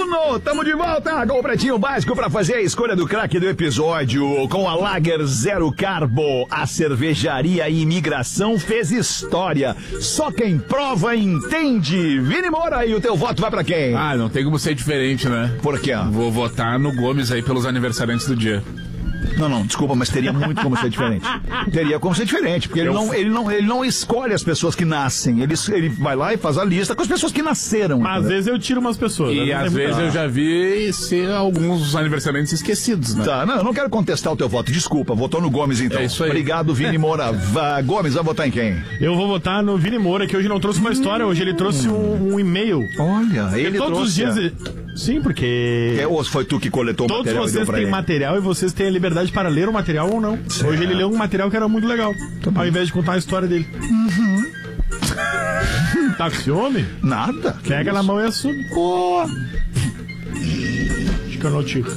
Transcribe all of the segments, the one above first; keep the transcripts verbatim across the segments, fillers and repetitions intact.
Bruno, tamo de volta com o Pretinho Básico pra fazer a escolha do craque do episódio. Com a Lager Zero Carbo, a cervejaria e imigração fez história. Só quem prova entende. Vini Moura, e o teu voto vai pra quem? Ah, não tem como ser diferente, né? Por quê? Vou votar no Gomes aí pelos aniversariantes do dia. Não, não, desculpa, mas teria muito como ser diferente. Teria como ser diferente, porque ele não, ele não, ele não escolhe as pessoas que nascem. Ele, ele vai lá e faz a lista com as pessoas que nasceram. Às vezes eu tiro umas pessoas. E né? às vezes eu já vi ser alguns aniversariantes esquecidos, né? Tá, não, eu não quero contestar o teu voto, desculpa. Votou no Gomes, então. É isso aí. Obrigado, Vini Moura. Vá, Gomes, vai votar em quem? Eu vou votar no Vini Moura, que hoje não trouxe uma história, hoje ele trouxe um, um e-mail. Olha, ele todos trouxe... os dias... Sim, porque... É, ou foi tu que coletou o todos material vocês e deu pra têm ele? material e vocês têm a liberdade para ler o material ou não. Certo. Hoje ele leu um material que era muito legal, ao invés de contar a história dele. Uhum. Tá com ciúme? Nada. Pega na mão e assume. Oh. Acho que eu não tiro.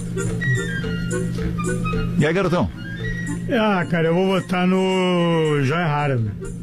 E aí, garotão? Ah, cara, eu vou votar no Joia Rara.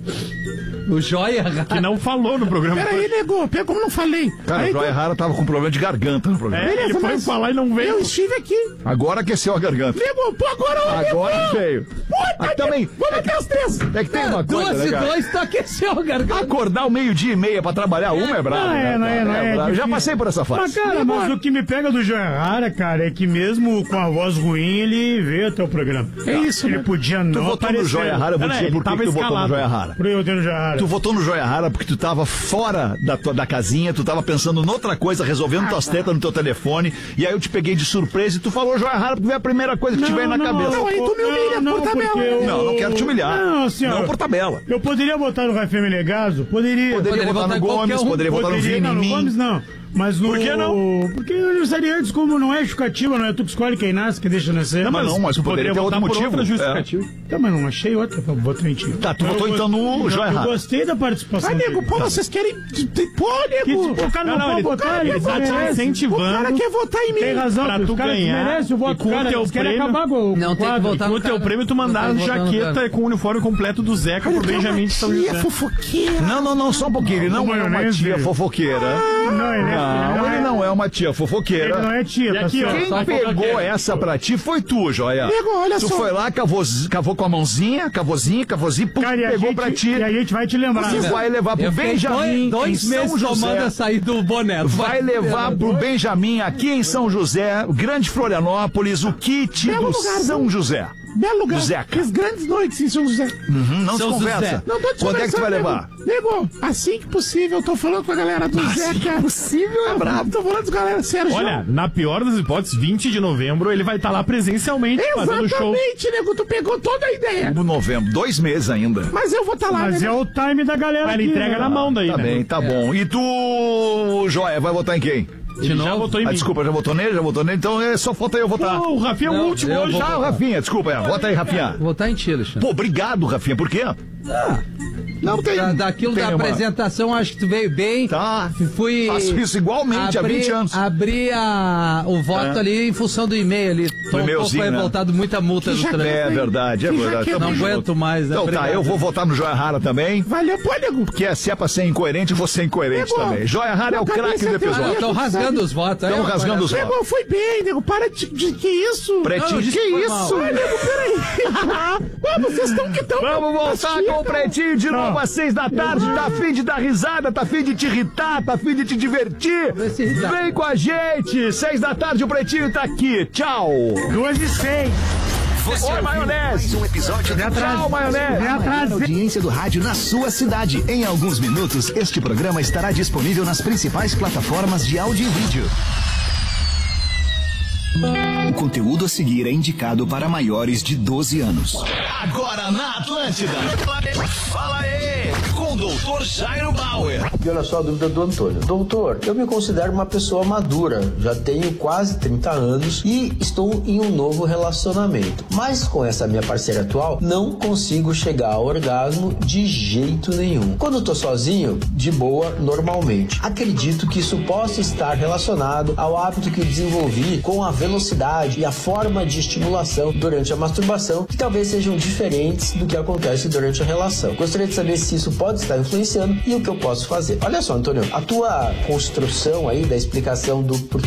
O Joia Que não falou no programa. Peraí, nego, pega como não falei. Cara, Aí, o Joia Rara tava com problema de garganta no programa. É, ele Beleza, foi mas falar e não veio. Eu estive aqui. Agora aqueceu a garganta. Nego, pô, agora eu Agora veio. Puta Ah, que... também. Vamos até as três. É que tem uma coisa, duas né, e cara? dois, tu aqueceu a garganta. Acordar o meio-dia e meia pra trabalhar uma é brabo. Não é, né, não é, cara? não é. brabo. Já difícil. passei por essa Mas, fase. cara, mas o que me pega do Joia Rara, cara, é que mesmo com a voz ruim, ele veio até o programa. É isso, Ele né? podia Tu não votou aparecer. no Joia Rara, eu vou Não, dizer ele por que tava que tu votou no escalado. Joia Rara. Por eu ter no Joia Rara. Tu votou no Joia Rara porque tu tava fora da, tua, da casinha, tu tava pensando noutra coisa, resolvendo tuas tetas no teu telefone, e aí eu te peguei de surpresa e tu falou Joia Rara porque veio a primeira coisa que te veio na cabeça. Não, aí tu me humilha não, por tabela. porque eu- Não, não quero te humilhar. Não, assim, ó, Não por tabela. Eu poderia votar no Rafael Menegaso? Poderia. Poderia, Poderia votar votar no em qualquer Gomes, um. poderia votar no Poderia, Vini, não, em no mim. Gomes não. Mas no... Por que não? Porque aniversariantes, como não é justificativa, não é tu que escolhe quem nasce, que deixa nascer. Não, mas não, mas tu poderia ter outro votar por motivo. outra É. justificativa. Tá, mas não achei outra pra votar em ti. Tá, tu Eu votou gost- então no eu- Joia Eu Rara. gostei da participação. Vai, nego, dele. pô, vocês querem. Pô, nego. Que, o cara não, Não, não, pode ele- votar, ele ele tá te merece. incentivando. O cara quer votar em mim. Tem razão, Pra os tu caras ganhar, merecem o e voto com do o cara, teu eles querem prêmio- acabar com o Não tem que quadro. votar Com no o teu cara. prêmio, tu mandar Não tem que votar no jaqueta cara. com o uniforme completo do Zeca pro Benjamin de São Tia José. fofoqueira. Não, não, não, só um pouquinho. Ele não é uma maionese. tia fofoqueira. Não, ele, Não, ele não é uma tia Ele fofoqueira. não é tia, E tá aqui, ó, certo. Quem Só pegou fofoqueira. essa pra ti foi tu, Joia. Nego, olha tu só. foi lá, cavou, cavou com a mãozinha, cavozinho, cavozinho, pum, Cara, e a pegou gente, pra ti. E a gente vai te lembrar. Você vai levar pro Eu fiquei Benjamin dois, dois em meses São tomando José. açaí do boné. Vai levar pro Benjamin aqui em São José, o Grande Florianópolis, o kit Belo do lugar, São José. Belo lugar. Do Zeca. Fiz grandes noites em São José. Uhum, não São se conversa. José. Não tô te Quando é que tu vai conversando, levar? Nego, nego, assim que possível, eu tô falando com a galera do Assim Zeca. que possível é brabo. Tô falando com a galera, Sérgio. Olha, na pior das hipóteses, vinte de novembro, ele vai estar lá presencialmente fazendo show. Exatamente, nego, tu pegou toda a ideia. No novembro, dois meses ainda. Mas eu vou estar lá, Mas né? é o time da galera. Mas ele aqui, entrega né? na mão daí, Tá né? bem, tá bom. E tu, Joia, vai votar em quem? Ele já votou em Ah, mim. desculpa, já votou nele? Já votou nele? Então é, só falta eu votar. Pô, o Rafinha é o Não, último eu hoje. vou Já, votar. Rafinha, desculpa, é. Vota aí, Rafinha. Vou votar em ti, Alexandre. Pô, obrigado, Rafinha. Por quê? Não tem. Da, daquilo tem da uma- apresentação, acho que tu veio bem. Tá. Fui. Faço isso igualmente há abri- vinte anos. Abri a, o voto É. ali em função do e-mail ali. Tô um e-mailzinho, pouco né? revoltado, muita multa no já- trânsito. É verdade, é Que verdade. jaqueta. Tamo Não junto. aguento mais, né? Então tá, Obrigado. eu vou votar no Joia Rara também. Valeu, pô, nego. Porque se é pra ser incoerente, eu vou ser incoerente Nego, também. Joia Rara é o não, cadê craque esse do teu episódio. Estão rasgando os votos. aí, Estão ó, rasgando os parece. votos. Nego, foi bem, nego. Para de, de que isso? Pretinho, Não, que disse que foi isso? mal. Ai, nego, peraí. Ah, vocês estão que estão. Vamos voltar com o Pretinho de novo às seis da tarde. Tá afim de dar risada, tá afim de te irritar, tá afim de te divertir? Vai se irritar. Vem com a gente. Seis da tarde o Pretinho tá aqui. Tchau. Duas e seis. Oi, maionese. Um episódio do Tchau, maionese. Vem atrás. audiência do rádio na sua cidade. Em alguns minutos, este programa estará disponível nas principais plataformas de áudio e vídeo. O conteúdo a seguir é indicado para maiores de doze anos. Agora na Atlântida. Fala aí, com o doutor Jairo Bauer. E olha só a dúvida do Antônio. Doutor, eu me considero uma pessoa madura, já tenho quase trinta anos e estou em um novo relacionamento. Mas com essa minha parceira atual, não consigo chegar ao orgasmo de jeito nenhum. Quando tô sozinho, de boa, normalmente. Acredito que isso possa estar relacionado ao hábito que desenvolvi com a velocidade e a forma de estimulação durante a masturbação, que talvez sejam diferentes do que acontece durante a relação. Gostaria de saber se isso pode estar influenciando e o que eu posso fazer. Olha só, Antônio, a tua construção aí da explicação do porquê